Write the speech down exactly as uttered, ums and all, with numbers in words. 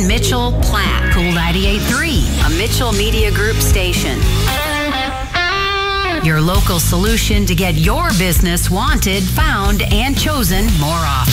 Mitchell Platte. Cool ninety-eight point three, a Mitchell Media Group station. Your local solution to get your business wanted, found, and chosen more often.